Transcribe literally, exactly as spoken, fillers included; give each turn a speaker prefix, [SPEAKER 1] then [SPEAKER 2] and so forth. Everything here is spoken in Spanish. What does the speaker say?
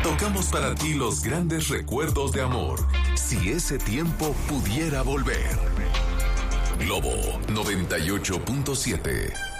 [SPEAKER 1] tocamos para ti los grandes recuerdos de amor. Si ese tiempo pudiera volver. Globo noventa y ocho punto siete.